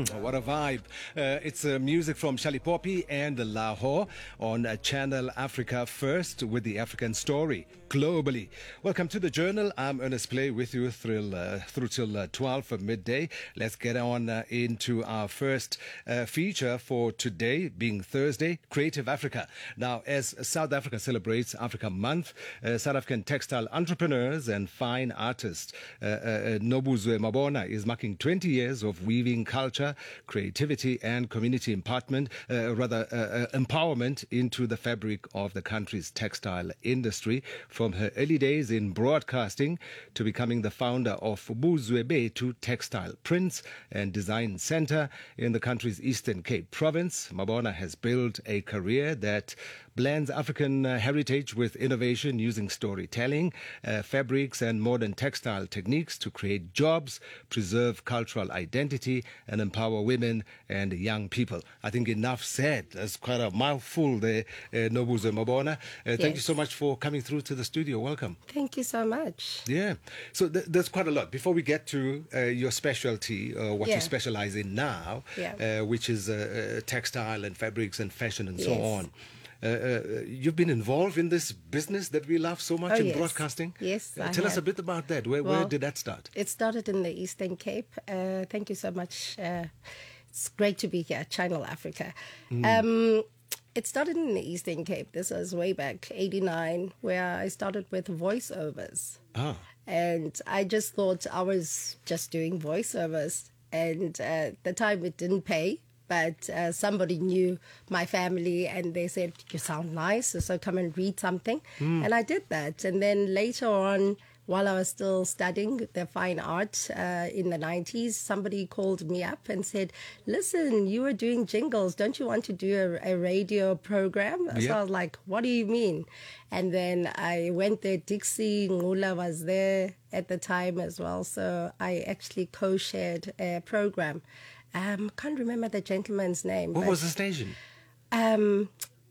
What a vibe. It's music from Shali Poppy and Lahore on Channel Africa First with the African story globally. Welcome to the Journal. I'm Ernest Play with you through till 12 of midday. Let's get on into our first feature for today, being Thursday, Creative Africa. Now, as South Africa celebrates Africa Month, South African textile entrepreneurs and fine artists Nobuzwe Mabona is marking 20 years of weaving culture, creativity and community empowerment into the fabric of the country's textile industry, from her early days in broadcasting to becoming the founder of Buzwe Betu Textile Prints and Design Center in the country's Eastern Cape province. Mabona has built a career that blends African heritage with innovation, using storytelling, fabrics and modern textile techniques to create jobs, preserve cultural identity and empower women and young people. I think enough said. That's quite a mouthful there, Nobuzwe Mabona. Thank you so much for coming through to the studio. Welcome. Thank you so much. Yeah. So there's quite a lot. Before we get to your specialty, what you specialize in now, which is textile and fabrics and fashion and so on. You've been involved in this business that we love so much in broadcasting. Yes, tell us a bit about that. Where did that start? It started in the Eastern Cape. Thank you so much. It's great to be here at Channel Africa. It started in the Eastern Cape. This was way back, 89, where I started with voiceovers. And I just thought I was just doing voiceovers. And at the time it didn't pay. But somebody knew my family and they said, you sound nice, so come and read something. And I did that. And then later on, while I was still studying the fine art in the 90s, somebody called me up and said, listen, you were doing jingles. Don't you want to do a radio program? So I was like, what do you mean? And then I went there. Dixie Ngula was there at the time as well. So I actually co-shared a program. Can't remember the gentleman's name. What was the station? No.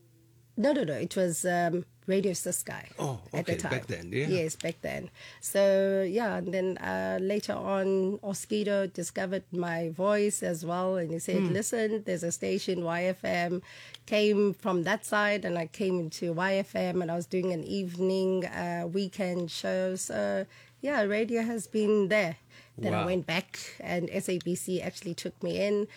It was Radio Siskai. Oh, okay. At the time. Back then, yeah. Yes, back then. So, and then later on, Oskido discovered my voice as well. And he said, listen, there's a station, YFM. Came from that side and I came into YFM and I was doing an evening weekend show. So, radio has been there. Then I went back and SABC actually took me in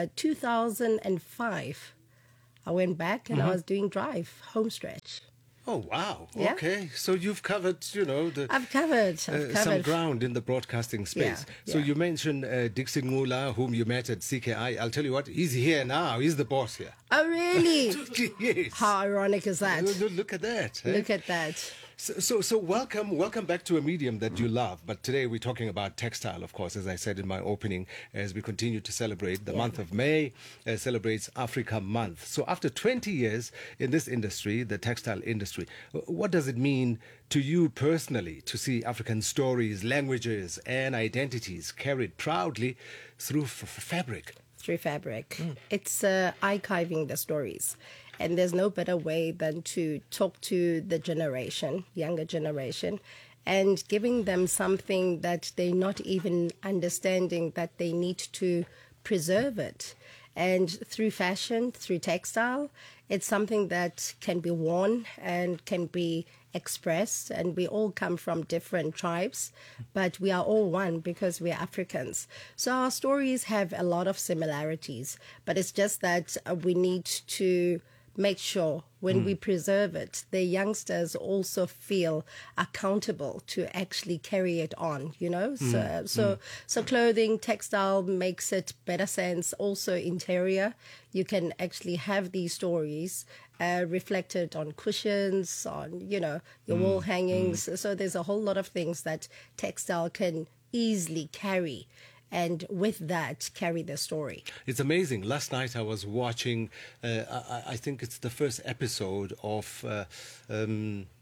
2005. I went back and I was doing Drive, home stretch. Oh, wow. Yeah. Okay. So you've covered, I've covered some ground in the broadcasting space. So you mentioned Dixie Ngula, whom you met at CKI. I'll tell you what, he's here now. He's the boss here. Oh, really? Yes. How ironic is that? Look at that. Look at that. So welcome back to a medium that you love. But today we're talking about textile, of course, as I said in my opening, as we continue to celebrate the month of May, celebrates Africa Month. So after 20 years in this industry, the textile industry, what does it mean to you personally to see African stories, languages and identities carried proudly through fabric? Through fabric. It's archiving the stories. And there's no better way than to talk to the younger generation, and giving them something that they're not even understanding that they need to preserve it. And through fashion, through textile, it's something that can be worn and can be expressed. And we all come from different tribes, but we are all one because we are Africans. So our stories have a lot of similarities, but it's just that we need to make sure when we preserve it, the youngsters also feel accountable to actually carry it on, So clothing, textile makes it better sense. Also interior, you can actually have these stories reflected on cushions, on, your wall hangings. So there's a whole lot of things that textile can easily carry. And with that, carry the story. It's amazing. Last night I was watching, I think it's the first episode of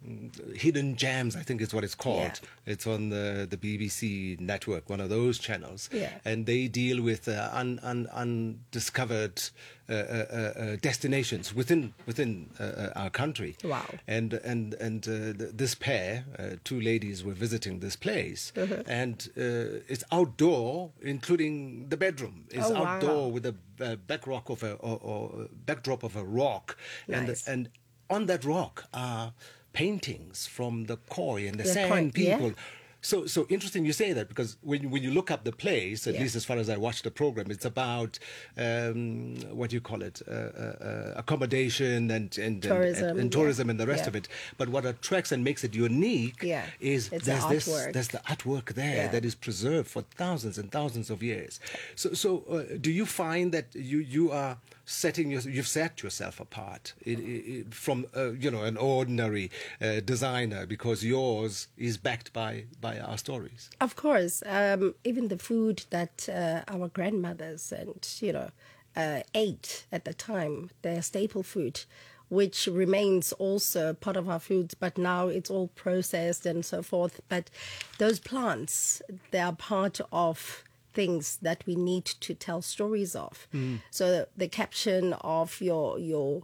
Hidden Gems, I think is what it's called. Yeah. It's on the BBC network, one of those channels. Yeah. And they deal with undiscovered destinations within our country. Wow. And this pair, two ladies, were visiting this place, and it's outdoor, including the bedroom. It's outdoor with a backdrop of a rock, Nice. and on that rock are paintings from the Khoi and the The San Khoi, people. yeah. So interesting you say that, because when you look up the place, at Yeah. least as far as I watched the program, it's about what do you call it, accommodation and Tourism, and tourism yeah. and the rest Yeah. of it. But what attracts and makes it unique Yeah. is It's there's the artwork. there's the artwork there Yeah. that is preserved for thousands and thousands of years. So do you find that you are you've set yourself apart from an ordinary designer, because yours is backed by our stories? Of course, even the food that our grandmothers and ate at the time, their staple food, which remains also part of our foods, but now it's all processed and so forth. But those plants, they are part of things that we need to tell stories of. So the caption of your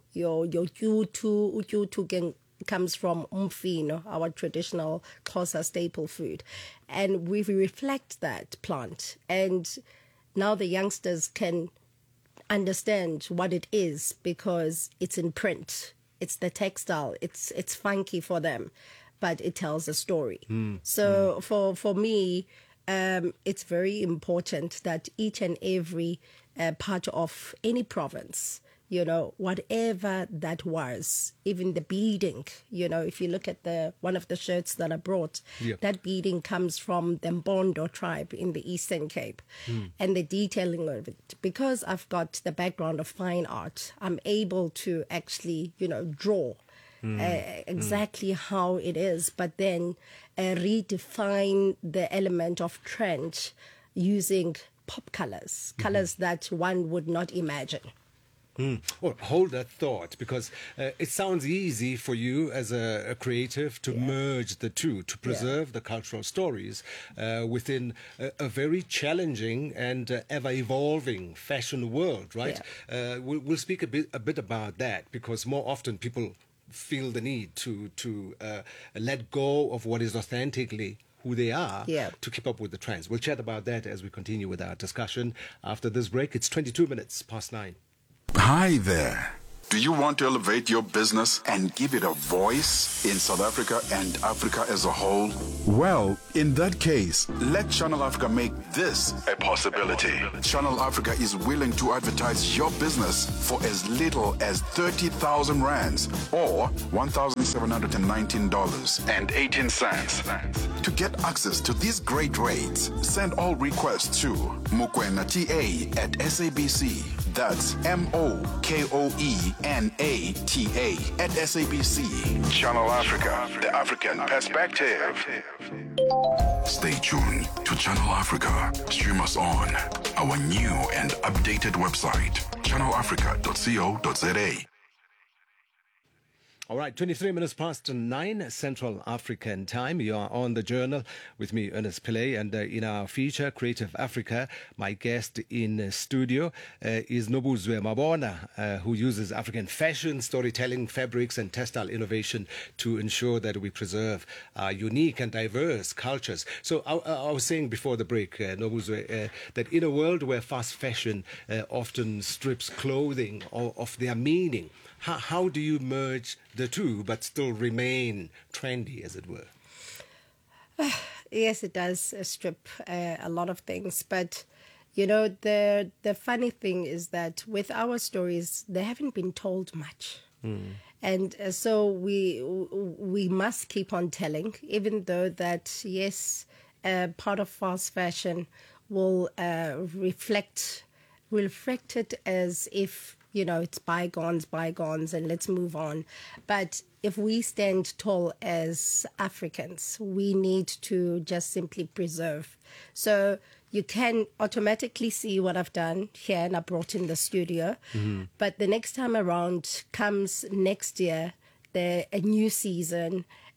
Utu comes from umfino, our traditional Xhosa staple food. And we reflect that plant. And now the youngsters can understand what it is because it's in print. It's the textile. It's funky for them, but it tells a story. So for me, it's very important that each and every part of any province, whatever that was, even the beading, if you look at one of the shirts that I brought, Yeah. that beading comes from the Mbondo tribe in the Eastern Cape. And the detailing of it, because I've got the background of fine art, I'm able to actually, draw exactly how it is, but then redefine the element of trend using pop colors, colors that one would not imagine. Well, hold that thought, because it sounds easy for you as a creative to merge the two, to preserve the cultural stories within a very challenging and ever-evolving fashion world, right? We'll speak a bit about that, because more often people feel the need to let go of what is authentically who they are to keep up with the trends. We'll chat about that as we continue with our discussion after this break. It's 22 minutes past 9. Hi there. Do you want to elevate your business and give it a voice in South Africa and Africa as a whole? Well, in that case, let Channel Africa make this a possibility. Channel Africa is willing to advertise your business for as little as 30,000 rands or $1,719.18. To get access to these great rates, send all requests to Mokoena TA at SABC. That's MOKOENATA at SABC. Channel Africa, the African perspective. Stay tuned to Channel Africa. Stream us on our new and updated website, channelafrica.co.za. All right, 23 minutes past 9 Central African time. You are on The Journal with me, Ernest Pillay, and in our feature, Creative Africa, my guest in studio is Nobuzwe Mabona, who uses African fashion, storytelling, fabrics, and textile innovation to ensure that we preserve our unique and diverse cultures. So I was saying before the break, Nobuzwe, that in a world where fast fashion often strips clothing of their meaning, how do you merge the two but still remain trendy, as it were? Yes, it does strip a lot of things. But, the funny thing is that with our stories, they haven't been told much. And so we must keep on telling, even though that, yes, part of fast fashion will reflect it as if, it's bygones, and let's move on. But if we stand tall as Africans, we need to just simply preserve. So you can automatically see what I've done here, and I brought in the studio. But the next time around comes next year, a new season,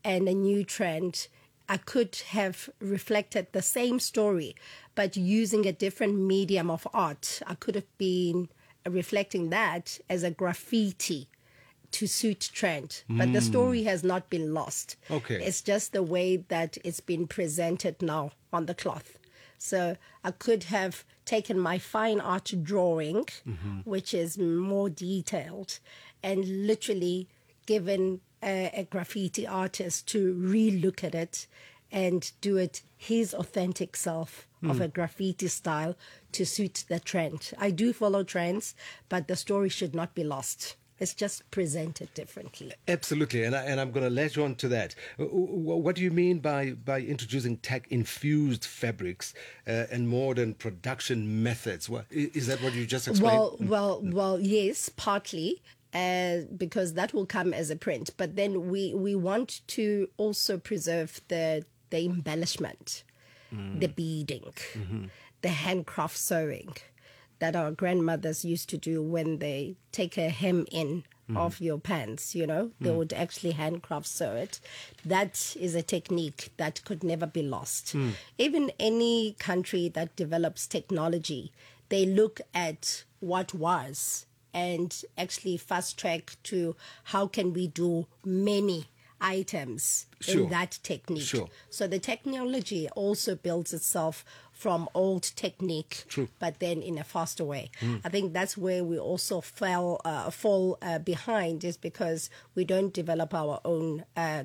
and a new trend, I could have reflected the same story, but using a different medium of art. I could have been reflecting that as a graffiti to suit trend, but the story has not been lost. Okay. It's just the way that it's been presented now on the cloth. So I could have taken my fine art drawing, which is more detailed, and literally given a graffiti artist to re-look at it and do it his authentic self of a graffiti style to suit the trend. I do follow trends, but the story should not be lost. It's just presented differently. Absolutely, and I'm going to latch on to that. What do you mean by introducing tech-infused fabrics and modern production methods? Is that what you just explained? Well, yes, partly. Because that will come as a print. But then we want to also preserve the embellishment, the beading, the handcraft sewing that our grandmothers used to do when they take a hem in of your pants, they would actually handcraft sew it. That is a technique that could never be lost. Even any country that develops technology, they look at what was and actually fast track to how can we do many items in that technique. Sure. So the technology also builds itself from old technique, but then in a faster way. I think that's where we also fall behind, is because we don't develop our own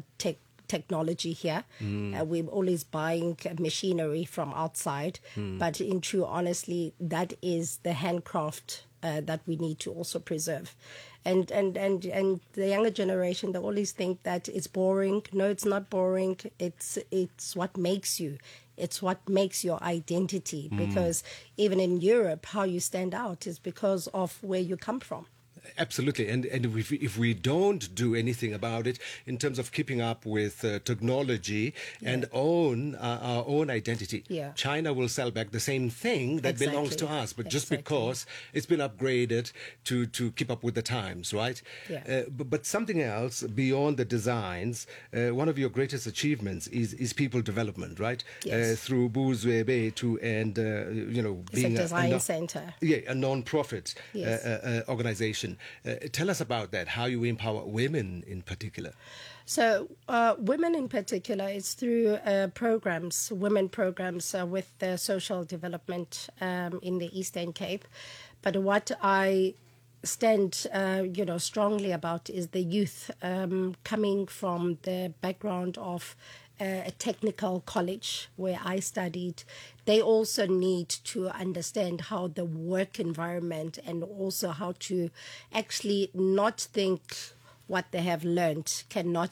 technology here. We're always buying machinery from outside, but in true honesty, that is the handcraft that we need to also preserve. And the younger generation, they always think that it's boring. No, it's not boring. It's what makes you. It's what makes your identity. Because even in Europe, how you stand out is because of where you come from. Absolutely, and if we don't do anything about it in terms of keeping up with technology and own our own identity, China will sell back the same thing that belongs to us, but just because it's been upgraded to keep up with the times, right? Yeah. But something else beyond the designs, one of your greatest achievements is people development, right? Yes. Through Buzwe Bethu and being a design center. Yeah, a non-profit organization. Tell us about that, how you empower women in particular. So women in particular, it's through programs, women programs with the social development in the Eastern Cape. But what I stand, strongly about is the youth coming from the background of a technical college where I studied. They also need to understand how the work environment and also how to actually not think what they have learned cannot